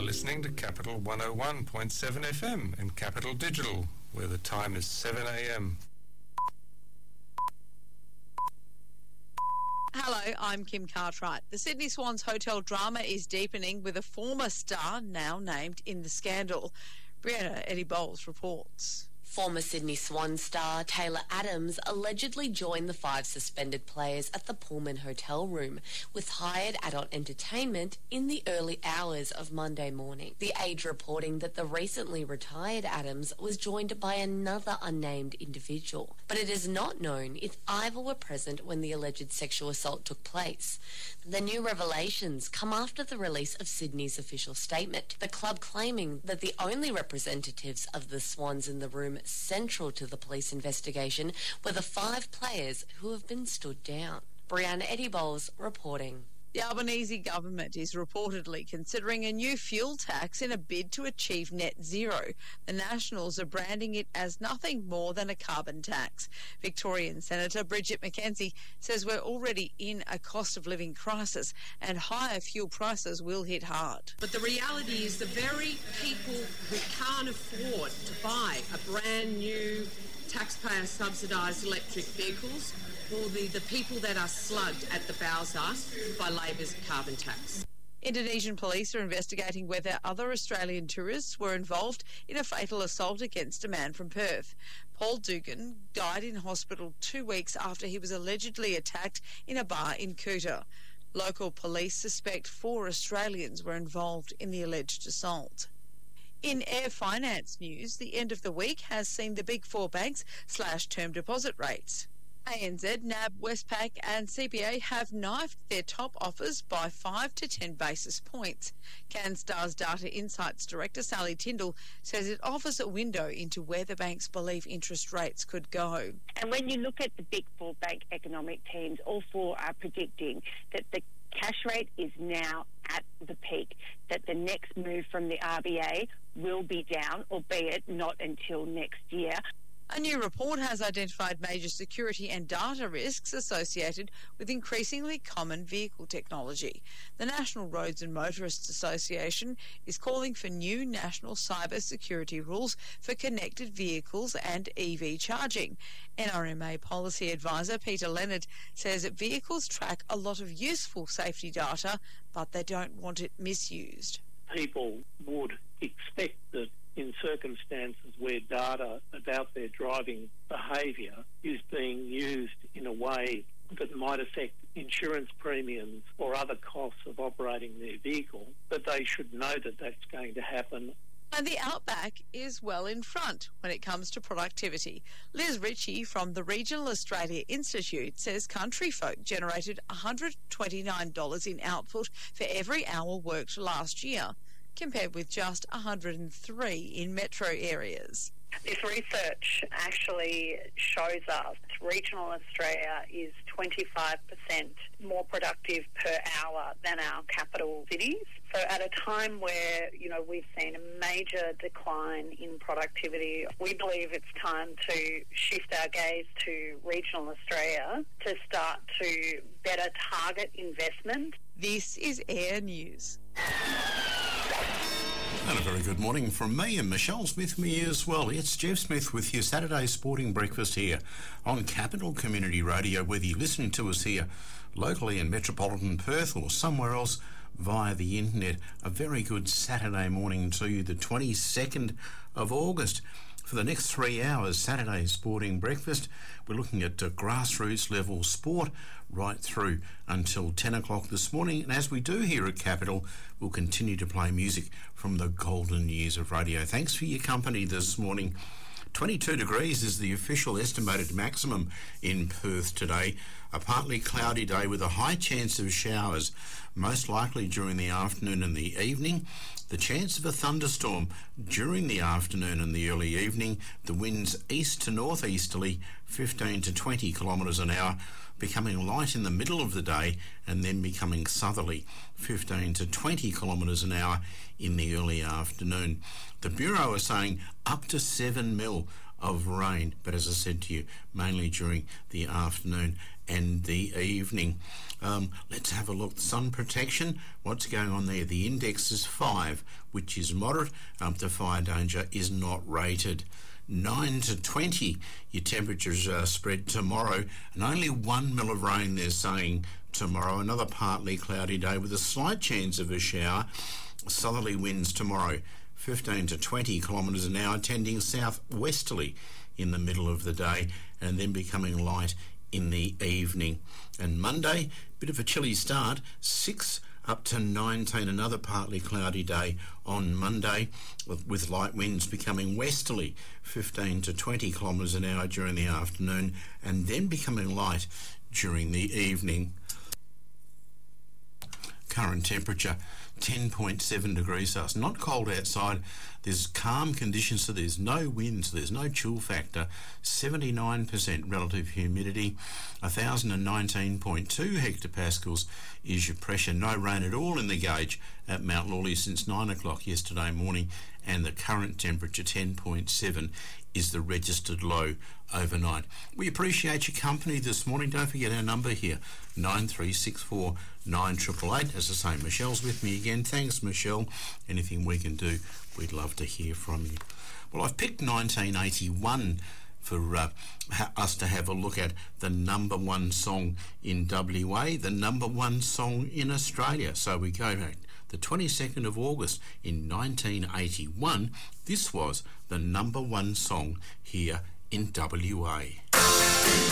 listening to Capital 101.7 FM and Capital Digital, where the time is 7 a.m. Hello, I'm Kim Cartwright. The Sydney Swans hotel drama is deepening with a former star now named in the scandal. Brianna Eddie Bowles reports. Former Sydney Swan star Taylor Adams allegedly joined the 5 suspended players at the Pullman hotel room with hired adult entertainment in the early hours of Monday morning. The Age reporting that the recently retired Adams was joined by another unnamed individual, but it is not known if either were present when the alleged sexual assault took place. The new revelations come after the release of Sydney's official statement, the club claiming that the only representatives of the Swans in the room central to the police investigation were the 5 players who have been stood down. Brianna Eddie Bowles reporting. The Albanese government is reportedly considering a new fuel tax in a bid to achieve net zero. The Nationals are branding it as nothing more than a carbon tax. Victorian Senator Bridget McKenzie says we're already in a cost of living crisis and higher fuel prices will hit hard. But the reality is the very people who can't afford to buy a brand new taxpayer subsidised electric vehicles will be the people that are slugged at the bowser by Labor's carbon tax. Indonesian police are investigating whether other Australian tourists were involved in a fatal assault against a man from Perth. Paul Dugan died in hospital 2 weeks after he was allegedly attacked in a bar in Kuta. Local police suspect 4 Australians were involved in the alleged assault. In air finance news, the end of the week has seen the big 4 banks slash term deposit rates. ANZ, NAB, Westpac and CBA have knifed their top offers by 5 to 10 basis points. CanStar's Data Insights Director Sally Tyndall says it offers a window into where the banks believe interest rates could go. And when you look at the big 4 bank economic teams, all 4 are predicting that the cash rate is now at the peak, that the next move from the RBA will be down, albeit not until next year. A new report has identified major security and data risks associated with increasingly common vehicle technology. The National Roads and Motorists Association is calling for new national cyber security rules for connected vehicles and EV charging. NRMA policy advisor Peter Leonard says that vehicles track a lot of useful safety data, but they don't want it misused. People would expect that in circumstances where data about their driving behaviour is being used in a way that might affect insurance premiums or other costs of operating their vehicle, that they should know that that's going to happen. And the Outback is well in front when it comes to productivity. Liz Ritchie from the Regional Australia Institute says country folk generated $129 in output for every hour worked last year, compared with just 103 in metro areas. This research actually shows us regional Australia is 25% more productive per hour than our capital cities. So at a time where, we've seen a major decline in productivity, we believe it's time to shift our gaze to regional Australia to start to better target investment. This is Air News. And a very good morning from me and Michelle Smith me as well. It's Jeff Smith with your Saturday Sporting Breakfast here on Capital Community Radio, whether you're listening to us here locally in metropolitan Perth or somewhere else via the internet. A very good Saturday morning to you, the 22nd of August. For the next 3 hours, Saturday Sporting Breakfast, we're looking at grassroots level sport right through until 10 o'clock this morning. And as we do here at Capital, we'll continue to play music from the golden years of radio. Thanks for your company this morning. 22 degrees is the official estimated maximum in Perth today. A partly cloudy day with a high chance of showers, most likely during the afternoon and the evening. The chance of a thunderstorm during the afternoon and the early evening. The winds east to northeasterly, 15 to 20 kilometres an hour, becoming light in the middle of the day and then becoming southerly, 15 to 20 kilometres an hour in the early afternoon. The Bureau is saying up to 7 mil of rain, but as I said to you, mainly during the afternoon and the evening. Let's have a look. Sun protection, what's going on there? The index is 5, which is moderate. The fire danger is not rated. 9 to 20, your temperatures spread tomorrow, and only 1 mil of rain they're saying tomorrow. Another partly cloudy day with a slight chance of a shower. Southerly winds tomorrow, 15 to 20 kilometres an hour, tending southwesterly in the middle of the day, and then becoming light in the evening. And Monday, bit of a chilly start, 6 up to 19, another partly cloudy day on Monday, with light winds becoming westerly, 15 to 20 kilometres an hour during the afternoon, and then becoming light during the evening. Current temperature 10.7 degrees Celsius. Not cold outside. There's calm conditions, so there's no wind, so there's no chill factor. 79% relative humidity. 1,019.2 hectopascals is your pressure. No rain at all in the gauge at Mount Lawley since 9 o'clock yesterday morning, and the current temperature 10.7 is the registered low overnight. We appreciate your company this morning. Don't forget our number here, 9364 9888. As I say, Michelle's with me again. Thanks, Michelle. Anything we can do, we'd love to hear from you. Well, I've picked 1981 for us to have a look at the number one song in WA, the number one song in Australia. So we go back the 22nd of August in 1981. This was the number one song here in WA.